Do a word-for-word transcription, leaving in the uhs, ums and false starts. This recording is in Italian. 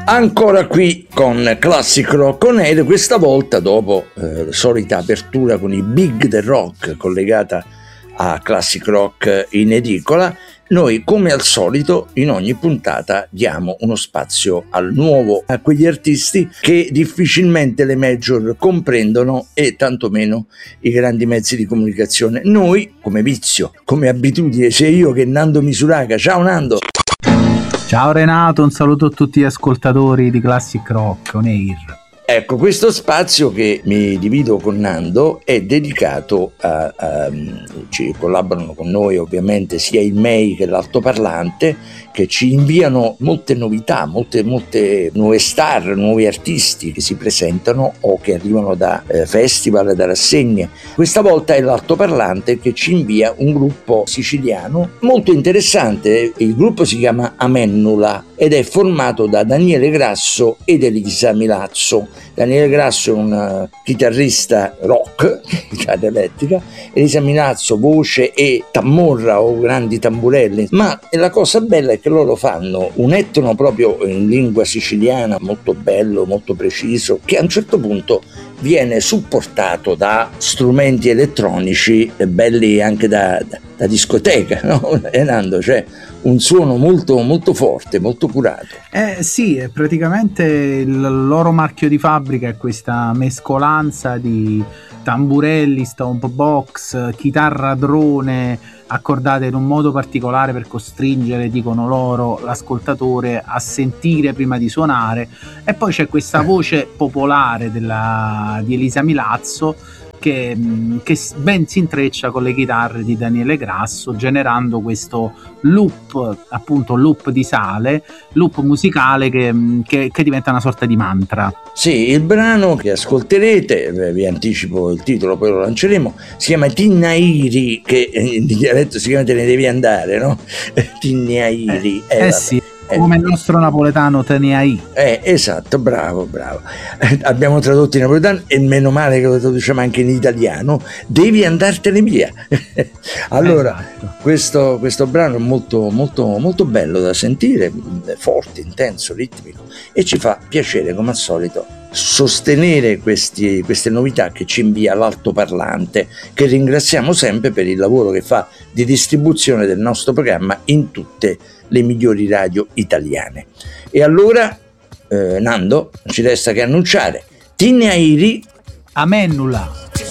Ancora qui con Classic Rock On Air, questa volta dopo eh, la solita apertura con i Big The Rock collegata a Classic Rock in edicola. Noi, come al solito, in ogni puntata diamo uno spazio al nuovo, a quegli artisti che difficilmente le major comprendono e tantomeno i grandi mezzi di comunicazione. Noi, come vizio, come abitudine, sia io che Nando Misuraga. Ciao Nando! Ciao Renato, un saluto a tutti gli ascoltatori di Classic Rock On Air. Ecco, questo spazio che mi divido con Nando è dedicato a, a ci collaborano con noi ovviamente sia il M E I che l'altoparlante, che ci inviano molte novità, molte, molte nuove star, nuovi artisti che si presentano o che arrivano da eh, festival, da rassegne. Questa volta è l'altoparlante che ci invia un gruppo siciliano molto interessante. Il gruppo si chiama Amennula ed è formato da Daniele Grasso ed Elisa Milazzo. Daniele Grasso è un chitarrista rock, chitarra elettrica, Elisa Milazzo voce e tammorra o grandi tamburelli, ma la cosa bella è che loro fanno un etno proprio in lingua siciliana molto bello, molto preciso, che a un certo punto viene supportato da strumenti elettronici belli anche da, da, da discoteca, no? Nando, cioè un suono molto, molto forte, molto curato. Eh sì, praticamente il loro marchio di fabbrica è questa mescolanza di tamburelli, stomp box, chitarra drone accordate in un modo particolare per costringere, dicono loro, l'ascoltatore a sentire prima di suonare, e poi c'è questa voce popolare della, di Elisa Milazzo che, che ben si intreccia con le chitarre di Daniele Grasso, generando questo loop, appunto loop di sale, loop musicale che, che, che diventa una sorta di mantra. Sì, il brano che ascolterete, vi anticipo il titolo, poi lo lanceremo, si chiama Tinnairi, che in dialetto si chiama Te ne devi andare, no? Tinnairi. Eh, eh, eh sì. Come il nostro napoletano Teniai. Eh, esatto, bravo, bravo. Eh, abbiamo tradotto in napoletano e meno male che lo traduciamo anche in italiano. Devi andartene via. Allora, esatto. questo, questo brano è molto, molto, molto bello da sentire, forte, intenso, ritmico, e ci fa piacere, come al solito, sostenere questi, queste novità che ci invia l'altoparlante, che ringraziamo sempre per il lavoro che fa di distribuzione del nostro programma in tutte le migliori radio italiane. E allora, eh, Nando, non ci resta che annunciare Tinnairi Amennula.